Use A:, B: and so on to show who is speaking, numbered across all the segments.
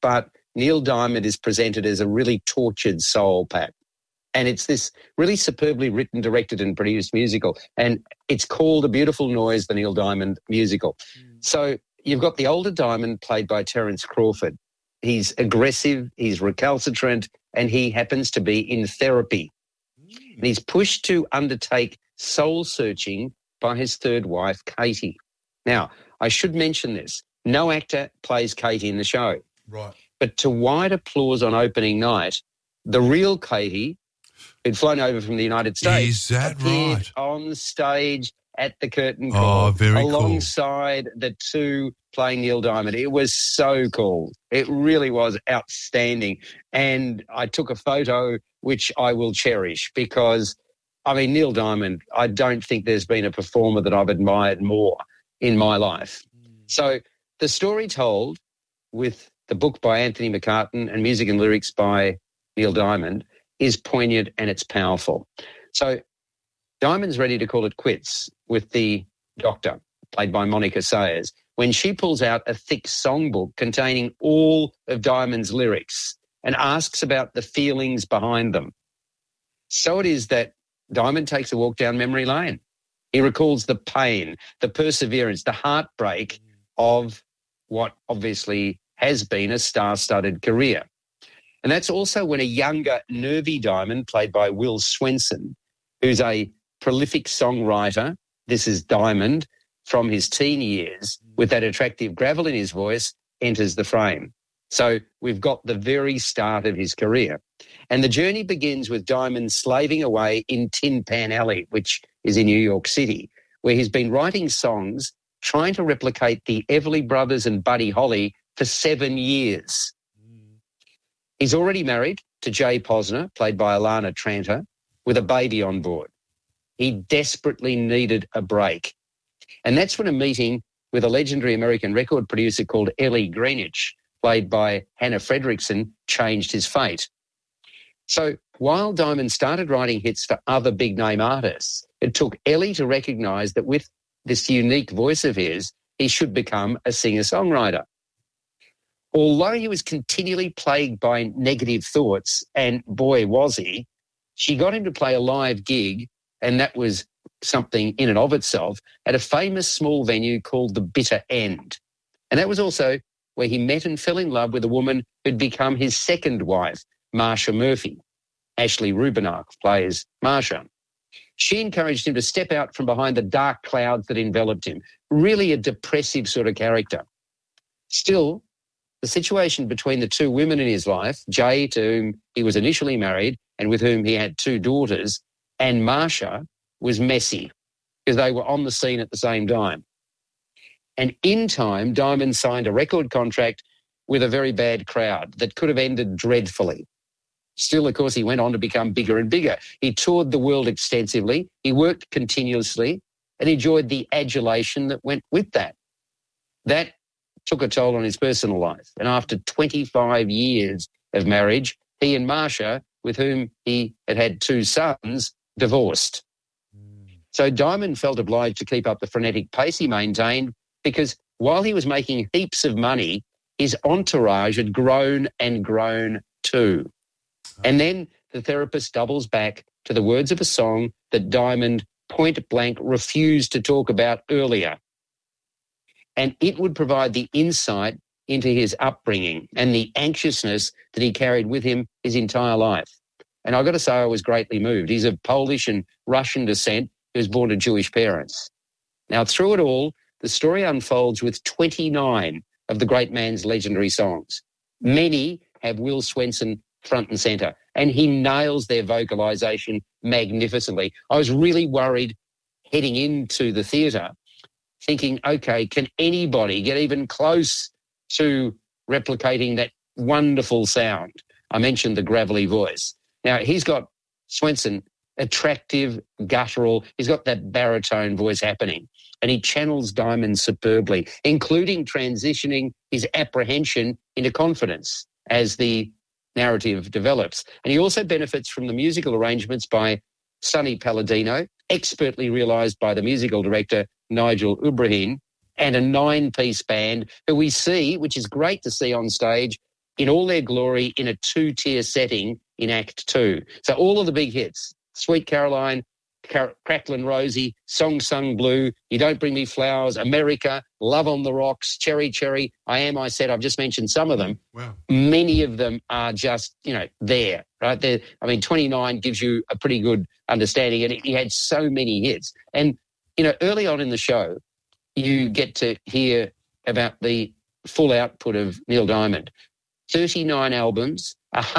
A: but Neil Diamond is presented as a really tortured soul, Pat. And it's this really superbly written, directed and produced musical. And it's called A Beautiful Noise, the Neil Diamond musical. So you've got the older Diamond played by Terence Crawford. He's aggressive, he's recalcitrant, and he happens to be in therapy. And he's pushed to undertake soul searching by his third wife, Katie. Now, I should mention this. No actor plays Katie in the show.
B: Right.
A: But to wide applause on opening night, the real Katie, who'd flown over from the United States, appeared on stage at the curtain call alongside the two playing Neil Diamond. It was so cool. It really was outstanding. And I took a photo which I will cherish because, I mean, Neil Diamond, I don't think there's been a performer that I've admired more in my life. So the story told with the book by Anthony McCartan and music and lyrics by Neil Diamond is poignant and it's powerful. So Diamond's ready to call it quits with the doctor, played by Monica Sayers, when she pulls out a thick songbook containing all of Diamond's lyrics and asks about the feelings behind them. So it is that Diamond takes a walk down memory lane. He recalls the pain, the perseverance, the heartbreak of what obviously has been a star-studded career. And that's also when a younger, nervy Diamond, played by Will Swenson, who's a prolific songwriter, this is Diamond, from his teen years, with that attractive gravel in his voice, enters the frame. So we've got the very start of his career. And the journey begins with Diamond slaving away in Tin Pan Alley, which is in New York City, where he's been writing songs trying to replicate the Everly Brothers and Buddy Holly for 7 years. He's already married to Jay Posner, played by Alana Tranter, with a baby on board. He desperately needed a break. And that's when a meeting with a legendary American record producer called Ellie Greenwich, played by Hannah Fredrickson, changed his fate. So while Diamond started writing hits for other big-name artists, it took Ellie to recognise that with this unique voice of his, he should become a singer-songwriter. Although he was continually plagued by negative thoughts, and boy was he, she got him to play a live gig, and that was something in and of itself, at a famous small venue called the Bitter End. And that was also where he met and fell in love with a woman who'd become his second wife, Marsha Murphy. Ashley Rubinoff plays Marsha. She encouraged him to step out from behind the dark clouds that enveloped him, really a depressive sort of character. Still, the situation between the two women in his life, Jay, to whom he was initially married and with whom he had 2 daughters, and Marsha, was messy because they were on the scene at the same time. And in time, Diamond signed a record contract with a very bad crowd that could have ended dreadfully. Still, of course, he went on to become bigger and bigger. He toured the world extensively, he worked continuously, and enjoyed the adulation that went with that. That took a toll on his personal life. And after 25 years of marriage, he and Marsha, with whom he had had 2 sons, divorced. So Diamond felt obliged to keep up the frenetic pace he maintained because while he was making heaps of money, his entourage had grown and grown too. And then the therapist doubles back to the words of a song that Diamond point blank refused to talk about earlier. And it would provide the insight into his upbringing and the anxiousness that he carried with him his entire life. And I've got to say I was greatly moved. He's of Polish and Russian descent who was born to Jewish parents. Now, through it all, the story unfolds with 29 of the great man's legendary songs. Many have Will Swenson front and centre, and he nails their vocalisation magnificently. I was really worried heading into the theatre thinking, okay, can anybody get even close to replicating that wonderful sound? I mentioned the gravelly voice. Now, he's got Swenson, attractive, guttural. He's got that baritone voice happening, and he channels Diamond superbly, including transitioning his apprehension into confidence as the narrative develops. And he also benefits from the musical arrangements by Sonny Palladino, expertly realised by the musical director Nigel Ubrahim, and a 9-piece band who we see, which is great to see on stage, in all their glory in a 2-tier setting in Act 2. So all of the big hits, Sweet Caroline, Cracklin' Rosie, Song Sung Blue, You Don't Bring Me Flowers, America, Love on the Rocks, Cherry Cherry, I Am, I Said, I've just mentioned some of them.
B: Wow.
A: Many of them are just, there, right? 29 gives you a pretty good understanding, and he had so many hits. And, early on in the show, you get to hear about the full output of Neil Diamond. 39 albums,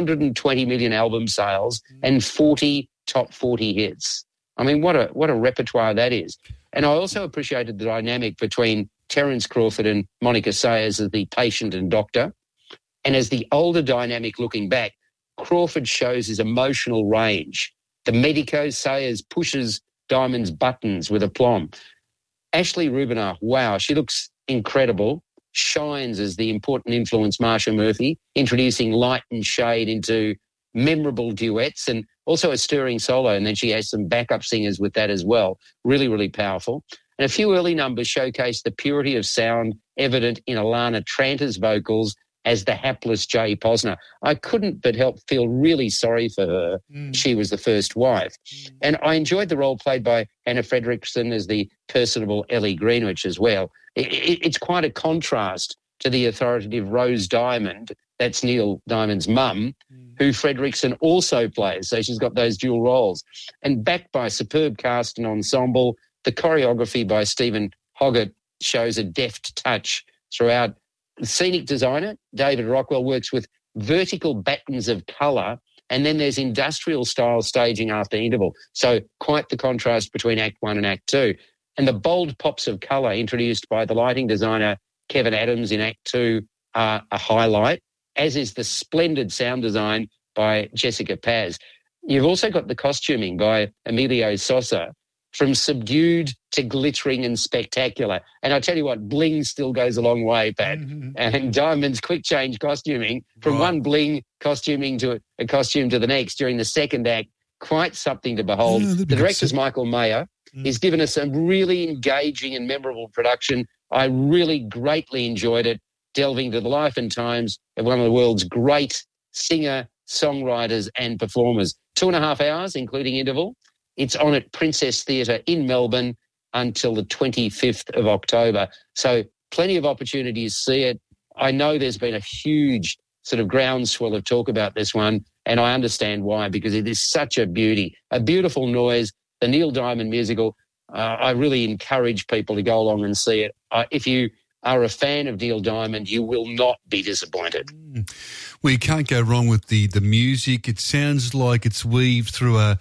A: 120 million album sales, and 40 top 40 hits. I mean, what a repertoire that is. And I also appreciated the dynamic between Terence Crawford and Monica Sayers as the patient and doctor. And as the older dynamic looking back, Crawford shows his emotional range. The medico, Sayers pushes Diamond's buttons with aplomb. Ashley Rubinoff, wow, she looks incredible, shines as the important influence Marsha Murphy, introducing light and shade into memorable duets and also a stirring solo, and then she has some backup singers with that as well. Really, really powerful. And a few early numbers showcase the purity of sound evident in Alana Tranter's vocals as the hapless Jay Posner. I couldn't but help feel really sorry for her. She was the first wife. And I enjoyed the role played by Anna Fredrickson as the personable Ellie Greenwich as well. It's quite a contrast to the authoritative Rose Diamond, that's Neil Diamond's mum, who Fredrickson also plays. So she's got those dual roles. And backed by a superb cast and ensemble, the choreography by Stephen Hoggett shows a deft touch throughout. The scenic designer, David Rockwell, works with vertical battens of colour, and then there's industrial-style staging after interval. So quite the contrast between Act 1 and Act 2. And the bold pops of colour introduced by the lighting designer Kevin Adams in Act 2 are a highlight, as is the splendid sound design by Jessica Paz. You've also got the costuming by Emilio Sosa, from subdued to glittering and spectacular. And I tell you what, bling still goes a long way, Pat. And Diamond's quick change costuming from one bling costuming to a costume to the next during the second act, quite something to behold. The director's Michael Mayer. He's given us a really engaging and memorable production. I really greatly enjoyed it, delving into the life and times of one of the world's great singer, songwriters and performers. 2.5 hours, including interval. It's on at Princess Theatre in Melbourne until the 25th of October. So plenty of opportunities to see it. I know there's been a huge sort of groundswell of talk about this one, and I understand why, because it is such a beauty, a beautiful noise. The Neil Diamond musical, I really encourage people to go along and see it. If you are a fan of Neil Diamond, you will not be disappointed.
B: Well, you can't go wrong with the music. It sounds like it's weaved through a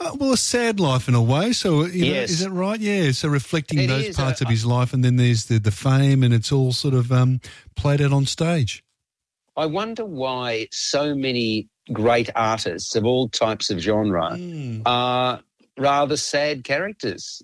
B: sad life in a way. So,
A: yes.
B: Is that right? Yeah, so reflecting those parts of his life, and then there's the fame, and it's all sort of played out on stage.
A: I wonder why so many great artists of all types of genre are rather sad characters.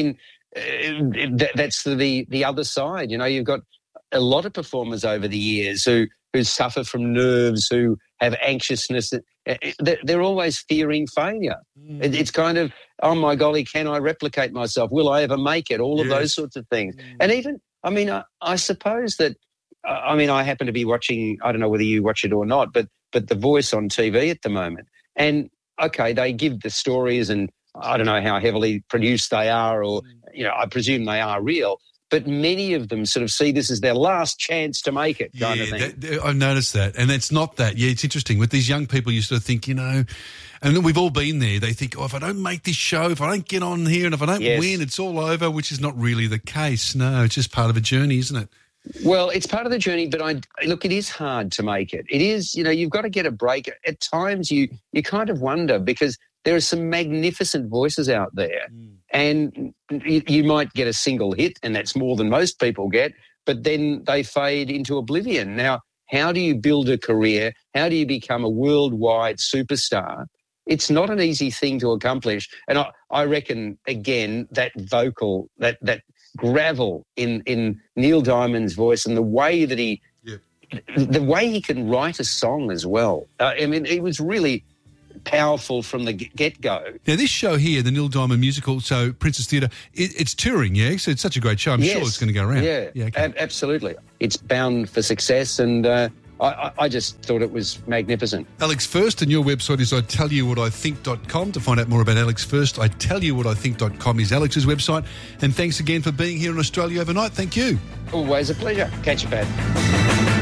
A: That's the other side. You've got a lot of performers over the years who suffer from nerves, who have anxiousness. They're always fearing failure. It's kind of, oh, my golly, can I replicate myself? Will I ever make it? All of those sorts of things. And even, I suppose that, I happen to be watching, I don't know whether you watch it or not, but The Voice on TV at the moment. And, okay, they give the stories, and I don't know how heavily produced they are, or, I presume they are real. But many of them sort of see this as their last chance to make it, kind of thing.
B: I've noticed that. And it's not that. Yeah, it's interesting. With these young people, you sort of think, and we've all been there. They think, if I don't make this show, if I don't get on here, and if I don't win, it's all over, which is not really the case. No, it's just part of a journey, isn't it?
A: Well, it's part of the journey, but look, it is hard to make it. It is, you've got to get a break. At times you kind of wonder, because there are some magnificent voices out there, and you might get a single hit, and that's more than most people get, but then they fade into oblivion. Now, how do you build a career? How do you become a worldwide superstar? It's not an easy thing to accomplish. And I reckon, again, that vocal, that gravel in Neil Diamond's voice, and the way that he can write a song as well. It was really powerful from the get-go.
B: Now, this show here, the Neil Diamond musical, so Princess Theatre, it's touring, yeah? So it's such a great show. I'm sure it's going to go around.
A: Yeah, okay. Absolutely. It's bound for success, and I just thought it was magnificent.
B: Alex First, and your website is ITellYouWhatIthink.com. To find out more about Alex First, ITellYouWhatIthink.com is Alex's website. And thanks again for being here in Australia overnight. Thank you.
A: Always a pleasure. Catch you, Pat.